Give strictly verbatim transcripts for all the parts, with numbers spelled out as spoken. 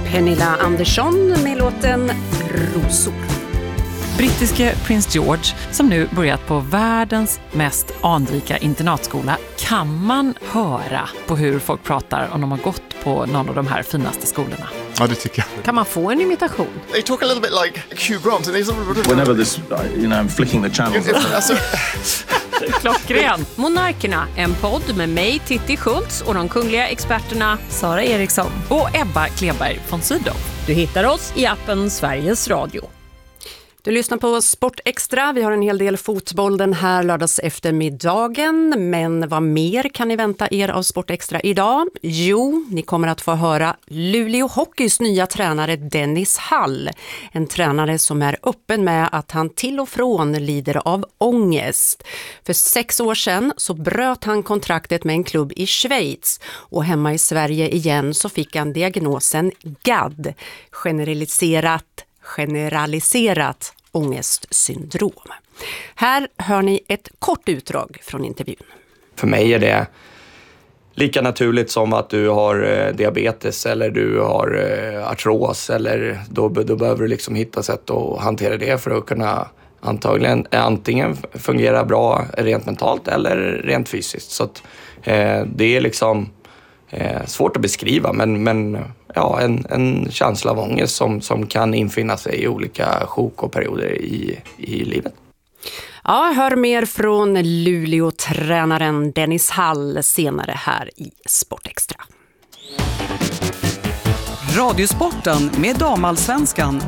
Pernilla Andersson med låten Rosor. Brittiske prins George, som nu börjat på världens mest anrika internatskola, kan man höra på hur folk pratar om de har gått på någon av de här finaste skolorna. Ja, det tycker jag. Kan man få en imitation? They talk a little bit like Hugh Grant. And he's... Whenever this, you know, I'm flicking the channels. Alltså... Klockren. Monarkerna, en podd med mig, Titti Schultz, och de kungliga experterna Sara Eriksson Och Ebba Kleberg von Sydow. Du hittar oss i appen Sveriges Radio. Du lyssnar på Sport Extra. Vi har en hel del fotboll den här lördags eftermiddagen. Men vad mer kan ni vänta er av Sport Extra idag? Jo, ni kommer att få höra Luleå Hockeys nya tränare Dennis Hall. En tränare som är öppen med att han till och från lider av ångest. För sex år sedan så bröt han kontraktet med en klubb i Schweiz. Och hemma i Sverige igen så fick han diagnosen G A D. Generaliserat generaliserat ångestsyndrom. Här hör ni ett kort utdrag från intervjun. För mig är det lika naturligt som att du har eh, diabetes eller du har eh, artros, eller då, då behöver du liksom hitta sätt att hantera det för att kunna antagligen antingen fungera bra rent mentalt eller rent fysiskt. Så att, eh, det är liksom eh, svårt att beskriva, men, men ja, en, en känsla av ångest som, som kan infinna sig i olika sjok och perioder i, i livet. Ja, hör mer från Luleå-tränaren Dennis Hall senare här i Sport Extra. Radiosporten med Damallsvenskan.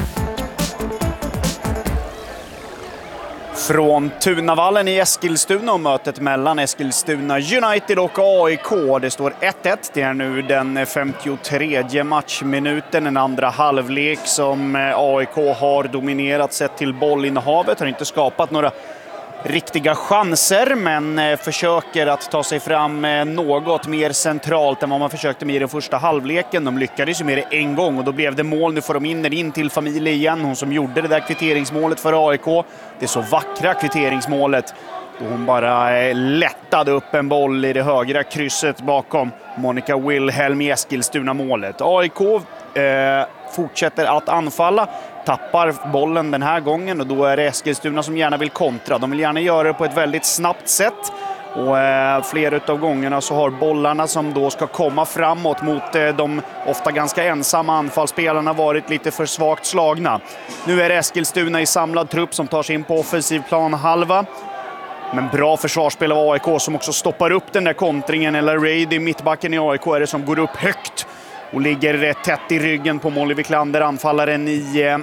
Från Tunavallen i Eskilstuna och mötet mellan Eskilstuna United och A I K. Det står ett ett. Det är nu den femtiotredje matchminuten. En andra halvlek som A I K har dominerat sett till bollinnehavet. Har inte skapat några riktiga chanser, men försöker att ta sig fram något mer centralt än vad man försökte med i den första halvleken. De lyckades ju med det en gång och då blev det mål. Nu får de in den in till familjen igen. Hon som gjorde det där kvitteringsmålet för A I K. Det är så vackra kvitteringsmålet då hon bara lättade upp en boll i det högra krysset bakom Monica Wilhelm i Eskilstuna-målet. A I K eh, fortsätter att anfalla. Tappar bollen den här gången och då är det Eskilstuna som gärna vill kontra. De vill gärna göra det på ett väldigt snabbt sätt. Och eh, flera utav gångerna så har bollarna som då ska komma framåt mot eh, de ofta ganska ensamma anfallsspelarna varit lite för svagt slagna. Nu är det Eskilstuna i samlad trupp som tar sig in på offensiv plan halva. Men bra försvarsspel av A I K som också stoppar upp den där kontringen. Eller Raid i mittbacken i A I K är det som går upp högt och ligger rätt tätt i ryggen på Molly Wiklander, anfallaren i eh,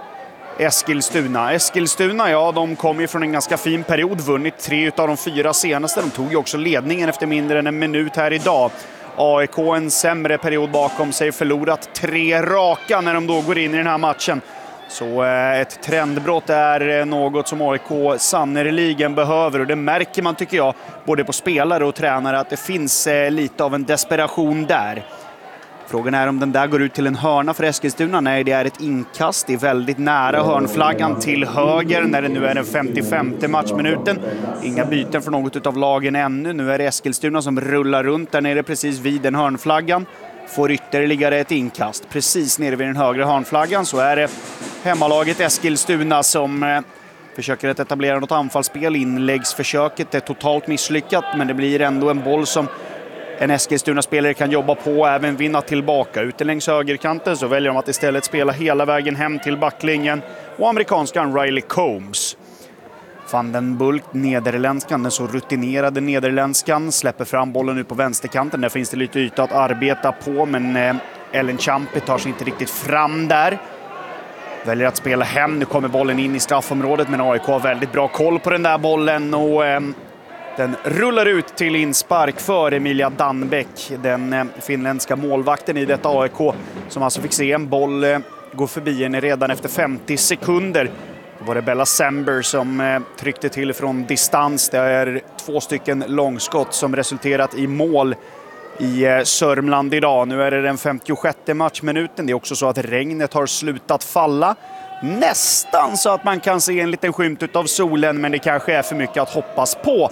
Eskilstuna. Eskilstuna, ja, de kom ju från en ganska fin period, vunnit tre av de fyra senaste. De tog ju också ledningen efter mindre än en minut här idag. A I K en sämre period bakom sig, förlorat tre raka när de då går in i den här matchen. Så eh, ett trendbrott är något som A I K sannerligen behöver, och det märker man, tycker jag, både på spelare och tränare, att det finns eh, lite av en desperation där. Frågan är om den där går ut till en hörna för Eskilstuna. Nej, det är ett inkast. Det är väldigt nära hörnflaggan till höger när det nu är den femtiofemte matchminuten. Inga byten för något av lagen ännu. Nu är det Eskilstuna som rullar runt där nere precis vid den hörnflaggan. Får ytterligare ett inkast. Precis nere vid den högra hörnflaggan så är det hemmalaget Eskilstuna som eh, försöker att etablera något anfallsspel. Inläggsförsöket är totalt misslyckat, men det blir ändå en boll som en Eskilstuna-spelare kan jobba på och även vinna tillbaka. Ute längs högerkanten så väljer de att istället spela hela vägen hem till backlinjen. Och amerikanskan Riley Combs. Van den Bulk, nederländskan, den så rutinerade nederländskan, släpper fram bollen nu på vänsterkanten. Där finns det lite yta att arbeta på, men eh, Ellen Champi tar sig inte riktigt fram där. Väljer att spela hem. Nu kommer bollen in i straffområdet, men A I K har väldigt bra koll på den där bollen och eh, den rullar ut till inspark för Emilia Danbeck, den eh, finländska målvakten i detta A I K, som alltså fick se en boll eh, gå förbi henne redan efter femtio sekunder. Då var det Bella Sember som eh, tryckte till från distans. Det är två stycken långskott som resulterat i mål i eh, Sörmland idag. Nu är det den femtiosjätte matchminuten. Det är också så att regnet har slutat falla. Nästan så att man kan se en liten skymt av solen, men det kanske är för mycket att hoppas på.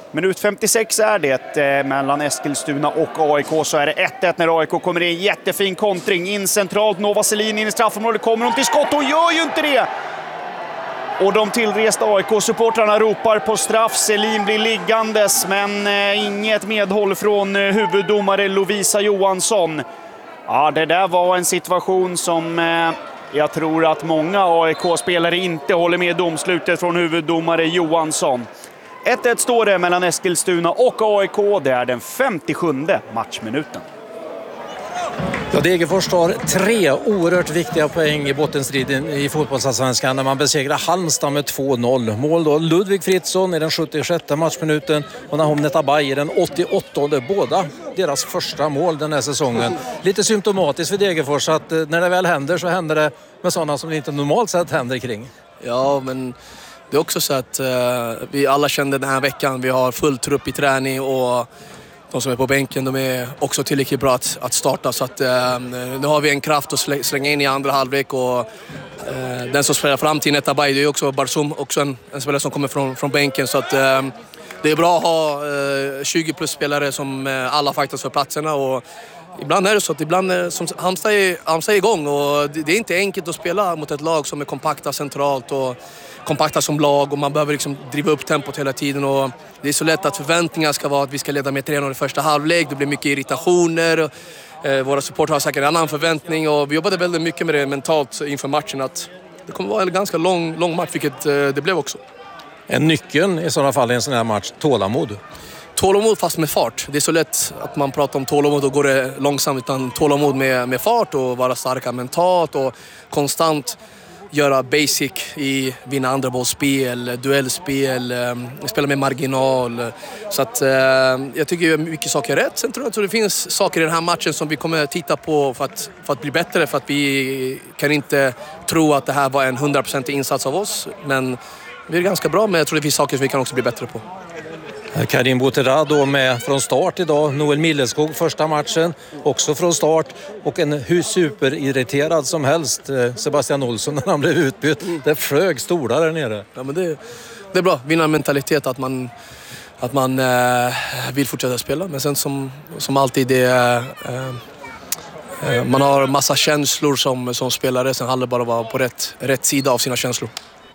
Minut femtiosex är det eh, mellan Eskilstuna och A I K, så är det ett ett när A I K kommer in. Jättefin kontring in centralt. Nova Selin in i straffområdet, kommer hon till skott och gör ju inte det! Och de tillresta A I K-supportrarna ropar på straff. Selin blir liggandes, men eh, inget medhåll från eh, huvuddomare Lovisa Johansson. Ja, det där var en situation som eh, jag tror att många A I K-spelare inte håller med domslutet från huvuddomare Johansson. ett ett står det mellan Eskilstuna och A I K. Det är den femtiosjunde matchminuten. Ja, Degerfors tar tre oerhört viktiga poäng i bottenstriden i fotbollsallsvenskan när man besegrar Halmstad med två noll. Mål då Ludvig Fritzson i den sjuttiosjätte matchminuten och Nahom Netabay i den åttioåttonde. Båda deras första mål den här säsongen. Lite symptomatiskt för Degerfors att när det väl händer så händer det med sådana som det inte normalt sett händer kring. Ja, men det är också så att uh, vi alla kände den här veckan. Vi har full trupp i träning och de som är på bänken, de är också tillräckligt bra att, att starta. Så att, uh, nu har vi en kraft att slänga in i andra halvlek. Och, uh, den som spelar fram till Netabay, det är också Barsum, också en, en spelare som kommer från, från bänken. Så att, uh, det är bra att ha uh, tjugo plus spelare som uh, alla faktiskt för platserna. Och ibland är det så att ibland är, som Halmstad är, Halmstad är igång. Och det, det är inte enkelt att spela mot ett lag som är kompakta centralt och kompakta som lag, och man behöver liksom driva upp tempot hela tiden. Och det är så lätt att förväntningar ska vara att vi ska leda med tre noll i första halvlek. Det blir mycket irritationer. Eh, våra supportrar har säkert en annan förväntning, och vi jobbade väldigt mycket med det mentalt inför matchen, att det kommer vara en ganska lång, lång match, vilket eh, det blev också. En nyckeln i sådana fall i en sån här match, tålamod. Tålamod fast med fart. Det är så lätt att man pratar om tålamod och går det långsamt, utan tålamod med, med fart och vara starka mentalt och konstant göra basic i vinna andra bollspel, duellspel, spela med marginal. Så att eh, jag tycker mycket saker är rätt. Sen tror jag att det finns saker i den här matchen som vi kommer titta på för att, för att bli bättre. För att vi kan inte tro att det här var en hundraprocentig insats av oss. Men vi är ganska bra, men jag tror det finns saker som vi kan också bli bättre på. Karim Bouterra då med från start idag. Noel Milleskog första matchen också från start, och en hur superirriterad som helst Sebastian Olsson när han blev utbytt. Mm. Det flög stolar där nere. Ja, men det, det är bra. Vinnarmentalitet, att man, att man eh, vill fortsätta spela. Men sen som, som alltid det eh, eh, man har massa känslor som, som spelare. Sen handlar det bara om att vara på rätt, rätt sida av sina känslor.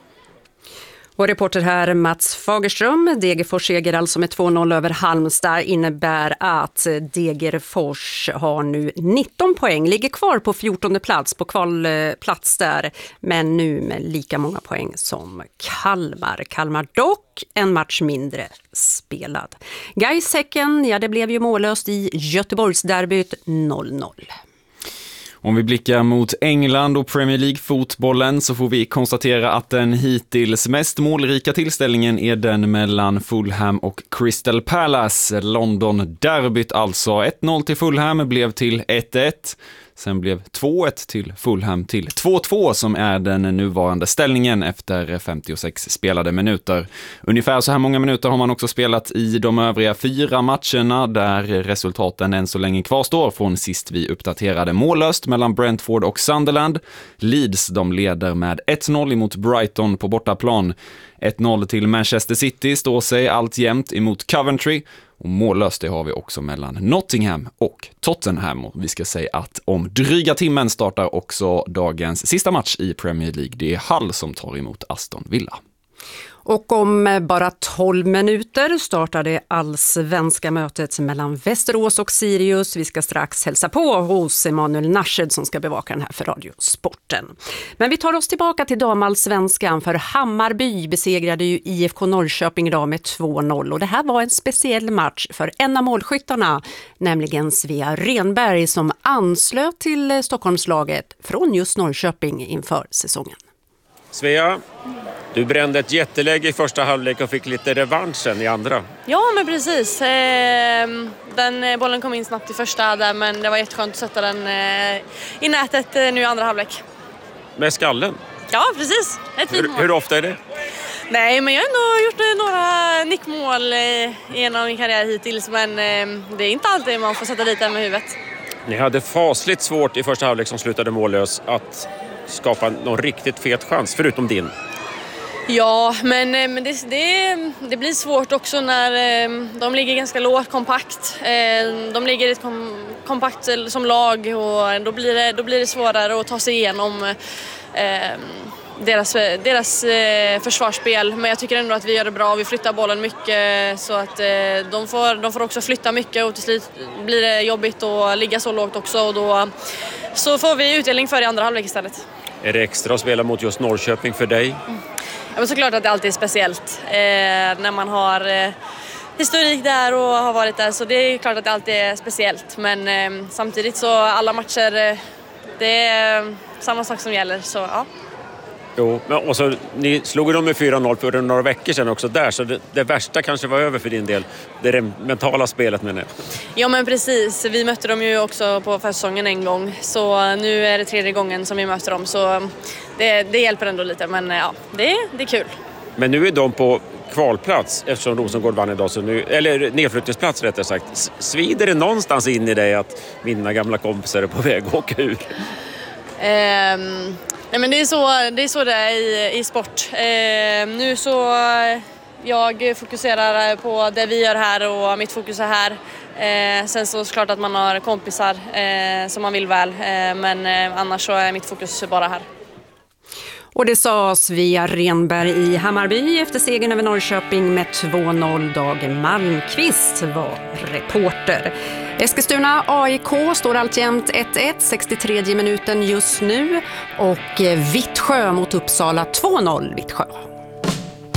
Och reporter här Mats Fagerström. Degerfors seger alltså med två noll över Halmstad innebär att Degerfors har nu nitton poäng. Ligger kvar på fjortonde plats, på kvalplats där. Men nu med lika många poäng som Kalmar. Kalmar dock en match mindre spelad. Gais Häcken, ja det blev ju mållöst i Göteborgsderbyt noll noll. Om vi blickar mot England och Premier League-fotbollen så får vi konstatera att den hittills mest målrika tillställningen är den mellan Fulham och Crystal Palace. London-derbyt alltså. ett noll till Fulham blev till ett ett. Sen blev två ett till Fulham till två två som är den nuvarande ställningen efter femtiosex spelade minuter. Ungefär så här många minuter har man också spelat i de övriga fyra matcherna där resultaten än så länge kvarstår från sist vi uppdaterade. Mållöst mellan Brentford och Sunderland. Leeds de leder med ett noll emot Brighton på bortaplan. ett noll till Manchester City står sig alltjämt emot Coventry. Och mållöst det har vi också mellan Nottingham och Tottenham. Och vi ska säga att om dryga timmen startar också dagens sista match i Premier League. Det är Hull som tar emot Aston Villa. Och om bara tolv minuter startar det allsvenska mötet mellan Västerås och Sirius. Vi ska strax hälsa på hos Emanuel Narshed som ska bevaka den här för Radiosporten. Men vi tar oss tillbaka till damallsvenskan, för Hammarby besegrade ju I F K Norrköping idag med två noll. Och det här var en speciell match för en av målskyttarna, nämligen Svea Renberg, som anslöt till Stockholmslaget från just Norrköping inför säsongen. Svea, du brände ett jätteläge i första halvlek och fick lite revanschen i andra. Ja, men precis. Den bollen kom in snabbt i första där, men det var jätteskönt att sätta den i nätet nu i andra halvlek. Med skallen? Ja, precis. Ett fint mål. Hur, hur ofta är det? Nej, men jag har ändå gjort några nickmål genom min karriär hittills, men det är inte alltid man får sätta dit den med huvudet. Ni hade fasligt svårt i första halvlek som slutade mållös att skapa någon riktigt fet chans, förutom din. Ja, men, men det, det, det blir svårt också när de ligger ganska lågt, kompakt. De ligger ett kom, kompakt som lag och då blir det, då blir det svårare att ta sig igenom eh, deras, deras eh, försvarsspel. Men jag tycker ändå att vi gör det bra. Vi flyttar bollen mycket så att eh, de, får, de får också flytta mycket och till slut blir det jobbigt att ligga så lågt också. Och då så får vi utdelning för i andra halvlek istället. Är det extra att spela mot just Norrköping för dig? Mm. Ja, men såklart att det alltid är speciellt eh, när man har eh, historik där och har varit där, så det är klart att det alltid är speciellt. Men eh, samtidigt så alla matcher, eh, det är samma sak som gäller, så ja. Jo, men och så, ni slog dem med fyra noll för några veckor sedan också där, så det, det värsta kanske var över för din del. Det är det mentala spelet med det. Ja men precis, vi mötte dem ju också på försäsongen en gång, så nu är det tredje gången som vi möter dem, så det, det hjälper ändå lite, men ja, det, det är kul. Men nu är de på kvalplats eftersom Rosengård vann idag, så nu, eller nedflyttningsplats rättare sagt. Svider det någonstans in i dig att mina gamla kompisar är på väg att åka ur? Um... Nej, men det är så det är, så det är i, i sport. Eh, nu så jag fokuserar på det vi gör här och mitt fokus är här. Eh, sen så är det klart att man har kompisar eh, som man vill väl, eh, men eh, annars så är mitt fokus bara här. Och det sa Svea Renberg i Hammarby efter segern över Norrköping med två noll. Dag Malmqvist var reporter. Eskilstuna A I K står alltjämt ett ett, sextiotredje minuten just nu, och Vittsjö mot Uppsala två noll Vittsjö.